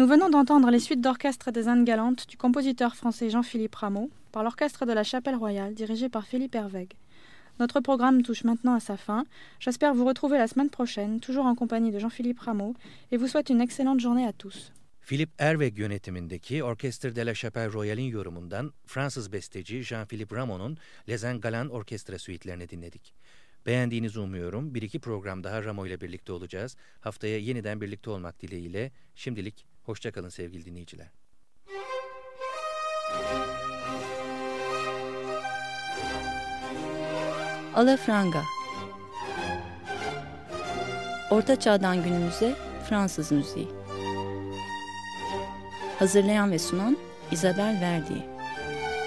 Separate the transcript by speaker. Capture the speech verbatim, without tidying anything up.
Speaker 1: Nous venons d'entendre les suites d'orchestre des Indes galantes du compositeur français Jean-Philippe Rameau par l'orchestre de la Chapelle Royale dirigé par Philippe Hervègue. Notre programme touche maintenant à sa fin. J'espère vous retrouver la semaine prochaine, toujours en compagnie de Jean-Philippe Rameau, et vous souhaite une excellente journée à tous.
Speaker 2: Philippe Hervègue yönetimindeki Orchestre de la Chapelle Royale'in yorumundan Fransız besteci Jean-Philippe Rameau'nun Les Indes Galantes Orkestra suitelerini dinledik. Beğendiğinizi umuyorum. Bir iki program daha Rameau ile birlikte olacağız. Haftaya yeniden birlikte olmak dileğiyle. Şimdilik hoşça kalın sevgili dinleyiciler.
Speaker 3: Alafranga. Orta Çağ'dan günümüze Fransız müziği. Hazırlayan ve sunan Isabelle Verdier.